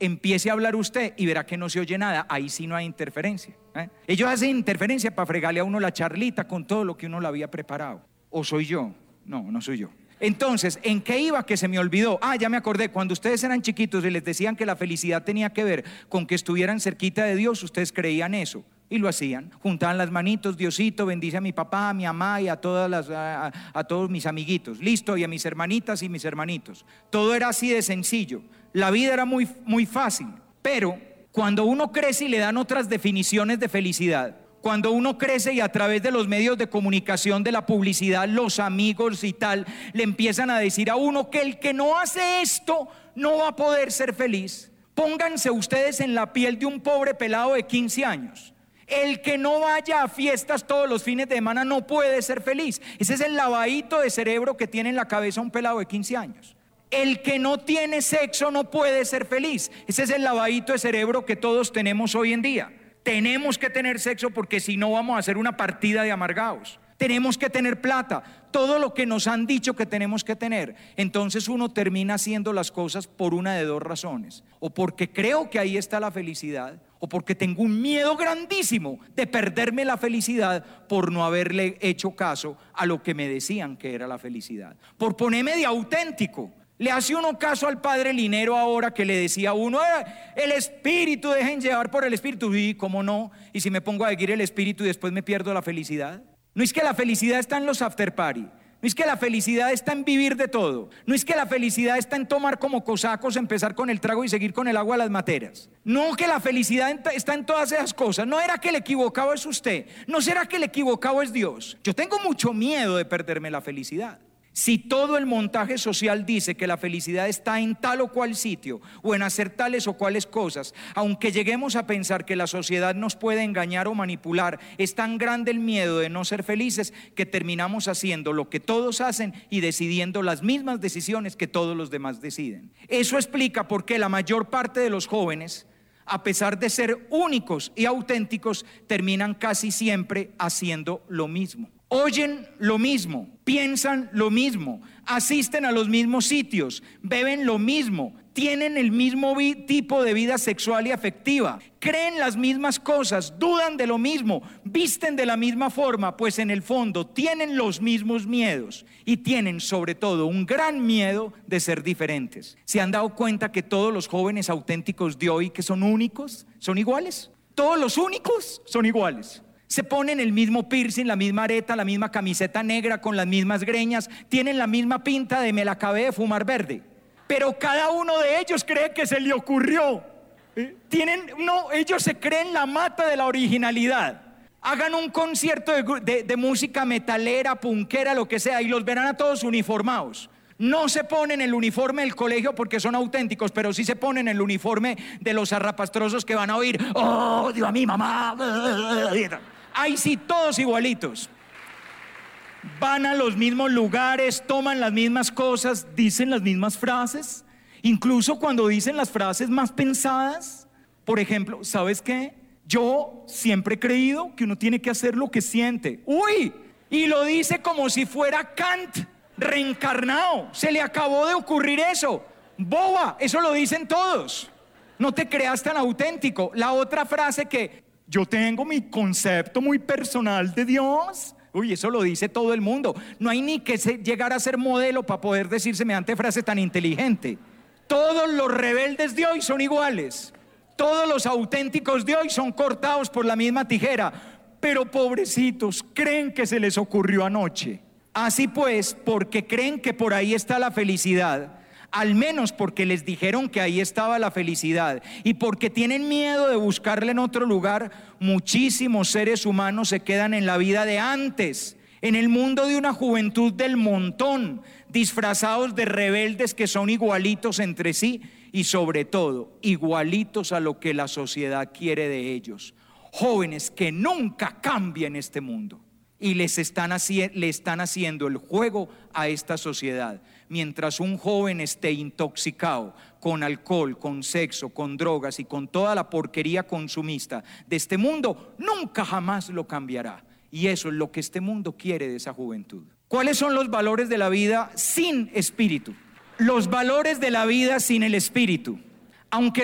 empiece a hablar usted y verá que no se oye nada. Ahí sí no hay interferencia, ¿eh? Ellos hacen interferencia para fregarle a uno la charlita con todo lo que uno le había preparado. ¿O soy yo? No, no soy yo. Entonces, ¿en qué iba que se me olvidó? Ya me acordé, cuando ustedes eran chiquitos y les decían que la felicidad tenía que ver con que estuvieran cerquita de Dios, ustedes creían eso y lo hacían, juntaban las manitos, Diosito bendice a mi papá, a mi mamá y a todos mis amiguitos, listo, y a mis hermanitas y mis hermanitos. Todo era así de sencillo, la vida era muy, muy fácil. Pero cuando uno crece y le dan otras definiciones de felicidad, cuando uno crece y a través de los medios de comunicación, de la publicidad, los amigos y tal, le empiezan a decir a uno que el que no hace esto no va a poder ser feliz. Pónganse ustedes en la piel de un pobre pelado de 15 años. El que no vaya a fiestas todos los fines de semana no puede ser feliz. Ese es el lavadito de cerebro que tiene en la cabeza un pelado de 15 años. El que no tiene sexo no puede ser feliz. Ese es el lavadito de cerebro que todos tenemos hoy en día. Tenemos que tener sexo porque si no vamos a hacer una partida de amargados. Tenemos que tener plata, todo lo que nos han dicho que tenemos que tener. Entonces uno termina haciendo las cosas por una de dos razones: o porque creo que ahí está la felicidad, o porque tengo un miedo grandísimo de perderme la felicidad por no haberle hecho caso a lo que me decían que era la felicidad. Por ponerme de auténtico. Le hace uno caso al padre Linero ahora que le decía a uno, el espíritu, dejen llevar por el espíritu. Y cómo no, y si me pongo a seguir el espíritu y después me pierdo la felicidad. No es que la felicidad está en los after party, no es que la felicidad está en vivir de todo, no es que la felicidad está en tomar como cosacos, empezar con el trago y seguir con el agua a las materas. No, que la felicidad está en todas esas cosas. No era que el equivocado es usted, no será que el equivocado es Dios. Yo tengo mucho miedo de perderme la felicidad. Si todo el montaje social dice que la felicidad está en tal o cual sitio o en hacer tales o cuales cosas, aunque lleguemos a pensar que la sociedad nos puede engañar o manipular, es tan grande el miedo de no ser felices que terminamos haciendo lo que todos hacen y decidiendo las mismas decisiones que todos los demás deciden. Eso explica por qué la mayor parte de los jóvenes, a pesar de ser únicos y auténticos, terminan casi siempre haciendo lo mismo. Oyen lo mismo, piensan lo mismo, asisten a los mismos sitios, beben lo mismo, tienen el mismo tipo de vida sexual y afectiva, creen las mismas cosas, dudan de lo mismo, visten de la misma forma, pues en el fondo tienen los mismos miedos y tienen sobre todo un gran miedo de ser diferentes. ¿Se han dado cuenta que todos los jóvenes auténticos de hoy que son únicos son iguales? Todos los únicos son iguales. Se ponen el mismo piercing, la misma areta, la misma camiseta negra con las mismas greñas, tienen la misma pinta de me la acabé de fumar verde, pero cada uno de ellos cree que se le ocurrió. Ellos se creen la mata de la originalidad. Hagan un concierto de música metalera, punkera, lo que sea, y los verán a todos uniformados. No se ponen el uniforme del colegio porque son auténticos, pero sí se ponen el uniforme de los zarrapastrosos que van a oír odio a mi mamá. Ahí sí, todos igualitos. Van a los mismos lugares, toman las mismas cosas, dicen las mismas frases. Incluso cuando dicen las frases más pensadas. Por ejemplo, ¿sabes qué? Yo siempre he creído que uno tiene que hacer lo que siente. ¡Uy! Y lo dice como si fuera Kant reencarnado. Se le acabó de ocurrir eso. Boba, eso lo dicen todos. No te creas tan auténtico. La otra frase que yo tengo mi concepto muy personal de Dios. Uy, eso lo dice todo el mundo. No hay ni que llegar a ser modelo para poder decir semejante frase tan inteligente. Todos los rebeldes de hoy son iguales. Todos los auténticos de hoy son cortados por la misma tijera. Pero pobrecitos, creen que se les ocurrió anoche. Así pues, porque creen que por ahí está la felicidad, al menos porque les dijeron que ahí estaba la felicidad y porque tienen miedo de buscarla en otro lugar, muchísimos seres humanos se quedan en la vida de antes, en el mundo de una juventud del montón, disfrazados de rebeldes que son igualitos entre sí y sobre todo igualitos a lo que la sociedad quiere de ellos. Jóvenes que nunca cambian este mundo. Y le están haciendo el juego a esta sociedad. Mientras un joven esté intoxicado con alcohol, con sexo, con drogas y con toda la porquería consumista de este mundo, nunca jamás lo cambiará. Y eso es lo que este mundo quiere de esa juventud. ¿Cuáles son los valores de la vida sin espíritu? Los valores de la vida sin el espíritu. Aunque